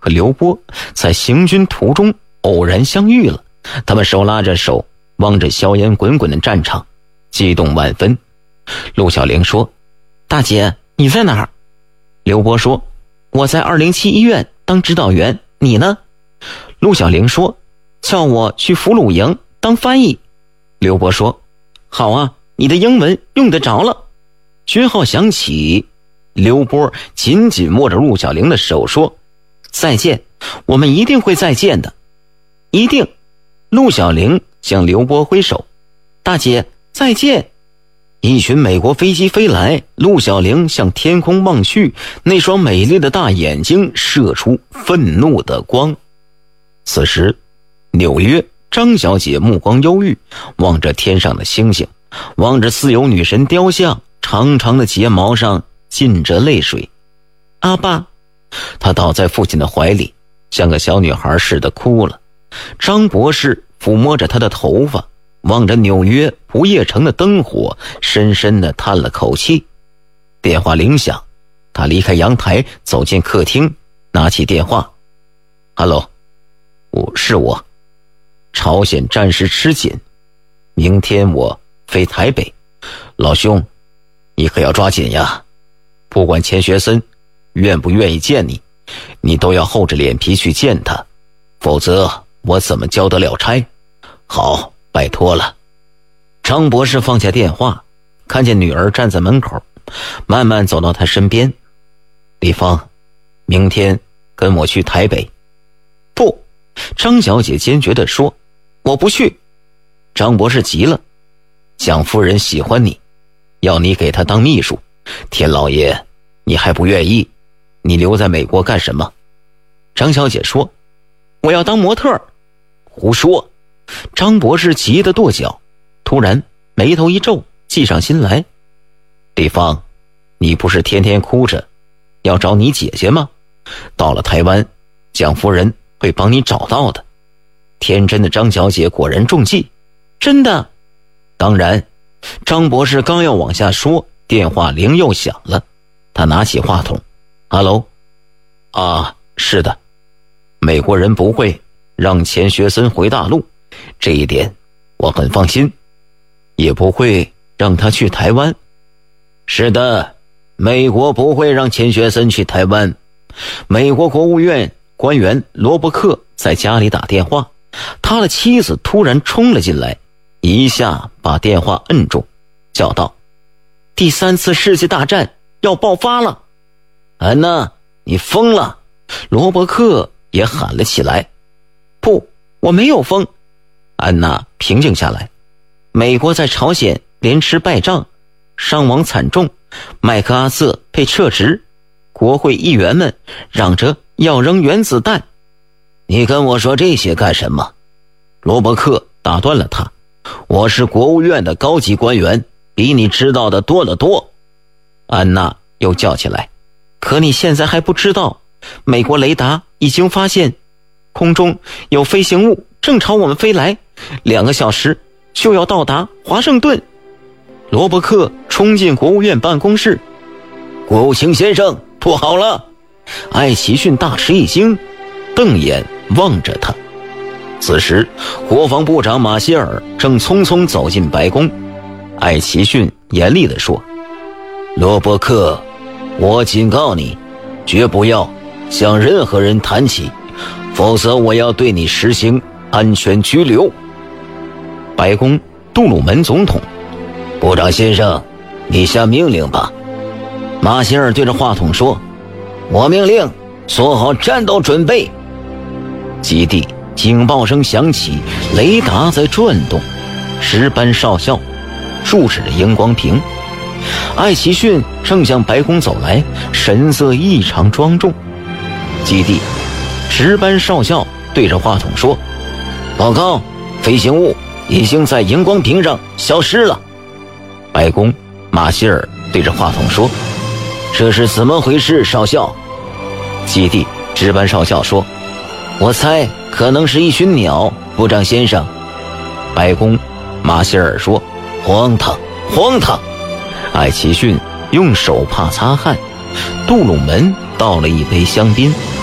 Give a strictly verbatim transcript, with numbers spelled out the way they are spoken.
和刘波在行军途中偶然相遇了，他们手拉着手，望着硝烟滚滚的战场，激动万分。陆小玲说：大姐，你在哪儿？刘波说：我在二零七医院当指导员，你呢？陆小玲说：叫我去俘虏营当翻译。刘波说：好啊，你的英文用得着了。军号响起，刘波紧紧握着陆小玲的手说：再见，我们一定会再见的，一定。陆小玲向刘波挥手：大姐，再见。一群美国飞机飞来，陆小玲向天空望去，那双美丽的大眼睛射出愤怒的光。此时纽约，张小姐目光忧郁，望着天上的星星，望着自由女神雕像，长长的睫毛上浸着泪水。阿爸，她倒在父亲的怀里，像个小女孩似的哭了。张博士抚摸着她的头发，望着纽约不夜城的灯火，深深地叹了口气。电话铃响，他离开阳台，走进客厅，拿起电话。哈喽，我是我。朝鲜战事吃紧，明天我飞台北，老兄，你可要抓紧呀！不管钱学森愿不愿意见你，你都要厚着脸皮去见他，否则我怎么交得了差？好，拜托了。张博士放下电话，看见女儿站在门口，慢慢走到她身边。李芳，明天跟我去台北。不，张小姐坚决地说，我不去。张博士急了，蒋夫人喜欢你，要你给她当秘书，天老爷，你还不愿意，你留在美国干什么？张小姐说，我要当模特。胡说！张博士急得跺脚，突然眉头一皱，计上心来。李芳，你不是天天哭着要找你姐姐吗？到了台湾，蒋夫人会帮你找到的。天真的张小姐果然中计。真的？当然。张博士刚要往下说，电话铃又响了，他拿起话筒。哈喽。啊，是的，美国人不会让钱学森回大陆，这一点我很放心，也不会让他去台湾。是的，美国不会让钱学森去台湾。美国国务院官员罗伯克在家里打电话，他的妻子突然冲了进来，一下把电话摁住，叫道：第三次世界大战要爆发了！安娜，你疯了！罗伯克也喊了起来。不，我没有疯。安娜平静下来。美国在朝鲜连吃败仗，伤亡惨重，麦克阿瑟被撤职，国会议员们嚷着要扔原子弹。你跟我说这些干什么？罗伯克打断了他。我是国务院的高级官员，比你知道的多得多。安娜又叫起来。可你现在还不知道，美国雷达已经发现空中有飞行物正朝我们飞来，两个小时就要到达华盛顿。罗伯克冲进国务院办公室。国务卿先生，不好了！艾奇逊大吃一惊，瞪眼望着他。此时国防部长马歇尔正匆匆走进白宫。艾奇逊严厉地说：罗伯克，我警告你，绝不要向任何人谈起，否则我要对你实行安全拘留。白宫，杜鲁门总统。部长先生，你下命令吧。马歇尔对着话筒说：我命令做好战斗准备。基地警报声响起，雷达在转动，值班少校注视着荧光屏。艾奇逊正向白宫走来，神色异常庄重。基地值班少校对着话筒说：报告，飞行物已经在荧光屏上消失了。白宫，马歇尔对着话筒说：这是怎么回事，少校？基地值班少校说：我猜可能是一群鸟，部长先生。白宫，马歇尔说：荒唐，荒唐。艾奇逊用手帕擦汗。杜鲁门倒了一杯香槟。